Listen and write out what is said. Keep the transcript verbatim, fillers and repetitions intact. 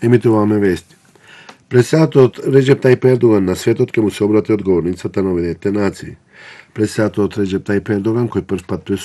Emitovalne vesti. Predsjedatelj Recep Tayyip Erdogan na svijet od mu se obrati odgovornicата на Обединените нации. Председателят Реджеп Таип Ердоган, koji prvi put